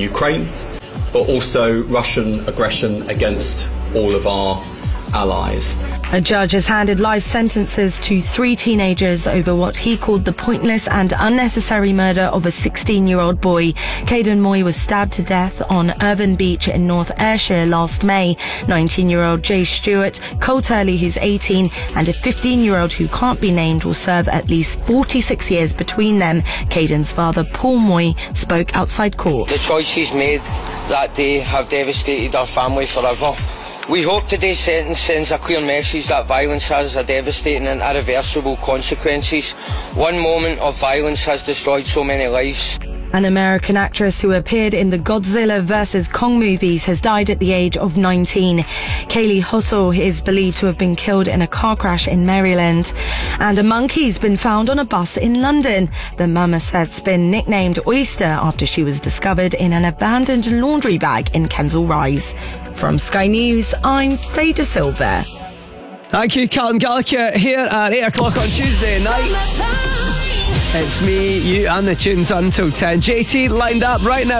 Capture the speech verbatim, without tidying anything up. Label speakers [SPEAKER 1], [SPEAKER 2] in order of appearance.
[SPEAKER 1] Ukraine, but also Russian aggression against all of our allies.
[SPEAKER 2] A judge has handed life sentences to three teenagers over what he called the pointless and unnecessary murder of a sixteen-year-old boy. Caden Moy was stabbed to death on Irvine Beach in North Ayrshire last May. nineteen-year-old Jay Stewart, Cole Turley, who's eighteen, and a fifteen-year-old who can't be named will serve at least forty-six years between them. Caden's father, Paul Moy, spoke outside court.
[SPEAKER 3] The choices made that day have devastated our family forever. We hope today's sentence sends a clear message that violence has a devastating and irreversible consequences. One moment of violence has destroyed so many lives.
[SPEAKER 2] An American actress who appeared in the Godzilla versus Kong movies has died at the age of nineteen. Kaylee Hustle is believed to have been killed in a car crash in Maryland. And a monkey's been found on a bus in London. The marmoset's been nicknamed Oyster after she was discovered in an abandoned laundry bag in Kensal Rise. From Sky News, I'm Faye De Silva.
[SPEAKER 4] Thank you, Callum Gallagher, here at eight o'clock on Tuesday night. It's me, you and the tunes until ten. J T lined up right now.